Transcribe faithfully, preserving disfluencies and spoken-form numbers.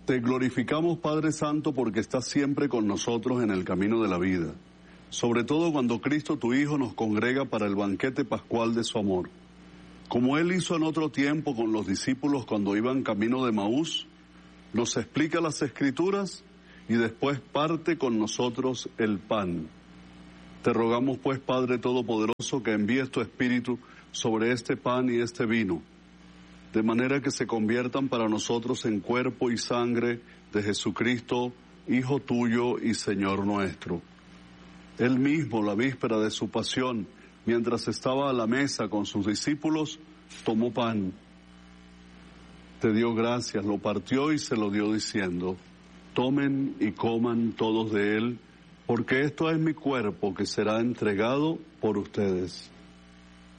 Te glorificamos, Padre Santo, porque estás siempre con nosotros en el camino de la vida, sobre todo cuando Cristo, tu Hijo, nos congrega para el banquete pascual de su amor. Como Él hizo en otro tiempo con los discípulos cuando iban camino de Maús, nos explica las Escrituras y después parte con nosotros el pan. Te rogamos, pues, Padre Todopoderoso, que envíes tu Espíritu sobre este pan y este vino, de manera que se conviertan para nosotros en cuerpo y sangre de Jesucristo, Hijo tuyo y Señor nuestro. Él mismo, la víspera de su pasión, mientras estaba a la mesa con sus discípulos, tomó pan, te dio gracias, lo partió y se lo dio diciendo: tomen y coman todos de él, porque esto es mi cuerpo que será entregado por ustedes.